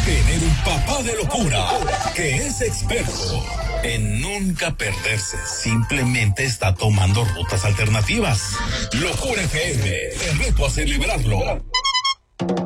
tener un papá de locura que es experto en nunca perderse. Simplemente está tomando rutas alternativas. Locura FM, te reto a celebrarlo.